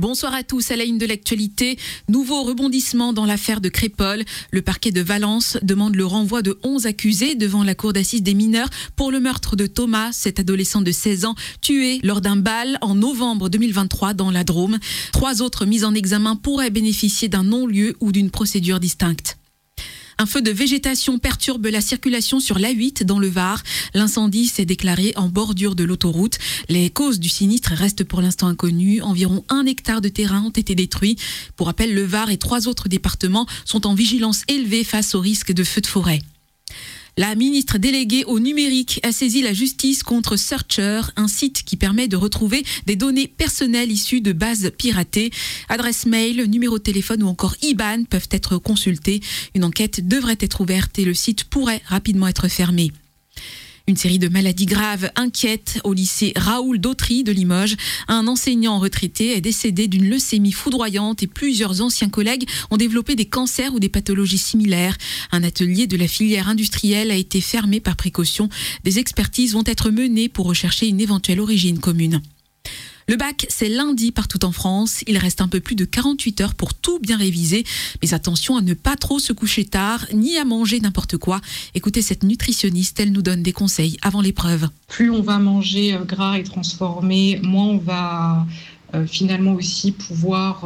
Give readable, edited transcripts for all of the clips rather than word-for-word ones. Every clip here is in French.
Bonsoir à tous, à la une de l'actualité. Nouveau rebondissement dans l'affaire de Crépol. Le parquet de Valence demande le renvoi de 11 accusés devant la cour d'assises des mineurs pour le meurtre de Thomas, cet adolescent de 16 ans, tué lors d'un bal en novembre 2023 dans la Drôme. 3 autres mis en examen pourraient bénéficier d'un non-lieu ou d'une procédure distincte. Un feu de végétation perturbe la circulation sur l'A8 dans le Var. L'incendie s'est déclaré en bordure de l'autoroute. Les causes du sinistre restent pour l'instant inconnues. Environ 1 hectare de terrain ont été détruits. Pour rappel, le Var et 3 autres départements sont en vigilance élevée face au risque de feux de forêt. La ministre déléguée au numérique a saisi la justice contre Searcher, un site qui permet de retrouver des données personnelles issues de bases piratées. Adresse mail, numéro de téléphone ou encore IBAN peuvent être consultés. Une enquête devrait être ouverte et le site pourrait rapidement être fermé. Une série de maladies graves inquiète au lycée Raoul Dautry de Limoges. Un enseignant retraité est décédé d'une leucémie foudroyante et plusieurs anciens collègues ont développé des cancers ou des pathologies similaires. Un atelier de la filière industrielle a été fermé par précaution. Des expertises vont être menées pour rechercher une éventuelle origine commune. Le bac, c'est lundi partout en France. Il reste un peu plus de 48 heures pour tout bien réviser. Mais attention à ne pas trop se coucher tard, ni à manger n'importe quoi. Écoutez cette nutritionniste, elle nous donne des conseils avant l'épreuve. Plus on va manger gras et transformé, moins on va finalement aussi pouvoir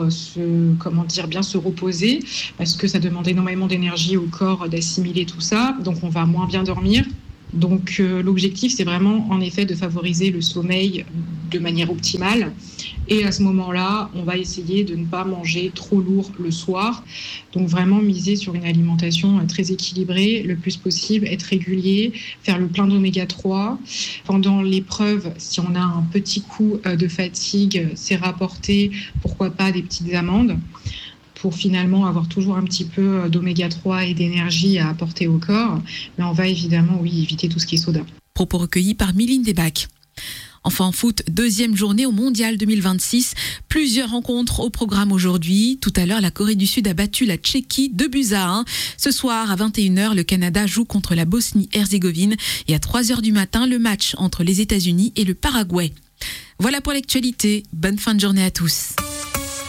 bien se reposer, parce que ça demande énormément d'énergie au corps d'assimiler tout ça. Donc on va moins bien dormir. Donc l'objectif, c'est vraiment en effet de favoriser le sommeil de manière optimale. Et à ce moment-là, on va essayer de ne pas manger trop lourd le soir. Donc vraiment miser sur une alimentation très équilibrée, le plus possible, être régulier, faire le plein d'oméga 3. Pendant l'épreuve, si on a un petit coup de fatigue, c'est rapporter, pourquoi pas, des petites amandes, pour finalement avoir toujours un petit peu d'oméga 3 et d'énergie à apporter au corps. Mais on va évidemment, éviter tout ce qui est soda. Propos recueillis par Méline Desbacs. Enfin en foot, 2e journée au Mondial 2026. Plusieurs rencontres au programme aujourd'hui. Tout à l'heure, la Corée du Sud a battu la Tchéquie 2-1. Ce soir, à 21h, le Canada joue contre la Bosnie-Herzégovine. Et à 3h du matin, le match entre les États-Unis et le Paraguay. Voilà pour l'actualité. Bonne fin de journée à tous.